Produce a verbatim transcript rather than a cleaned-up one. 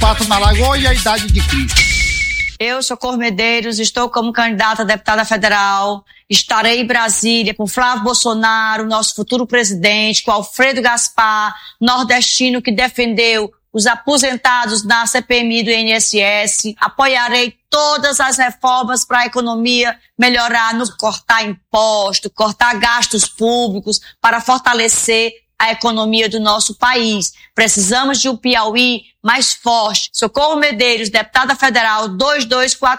mandato na Lagoa e a idade de Cristo. Eu, Socorro Medeiros, estou como candidata a deputada federal, estarei em Brasília com Flávio Bolsonaro, nosso futuro presidente, com Alfredo Gaspar, nordestino que defendeu os aposentados na C P M I do I N S S, apoiarei todas as reformas para a economia melhorar, no cortar impostos, cortar gastos públicos, para fortalecer a economia do nosso país. Precisamos de um Piauí mais forte. Socorro Medeiros, deputada federal dois dois quatro